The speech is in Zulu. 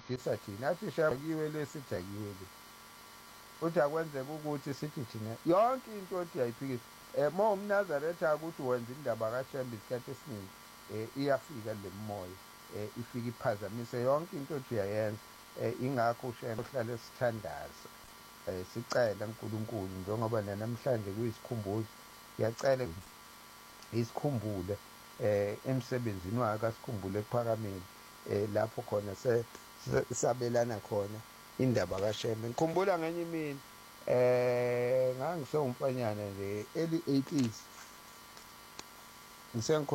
sibhidisa thina athi shakiwe lesijakiwe le uthi akwenzeka ukuthi sithi thina yonke into othi yayiphikisa uma umNazaretha ukuthi wenza indaba kaShembe isikhathi esiningi iyafika le moya ifika iphazamise yonke into othi uyayenza ingakho uShembe ohlala sithandaza sicela uNkulunkulu njengoba namhlanje kuyisikhumbuzo ngiyacela isikhumbule emsebenzini wakhe asikhumbule ekuphakameni lapho khona sabelana khona indaba kaShembe. Ngikhumbula ngenye imini ngangisewumfanyana nje early 80s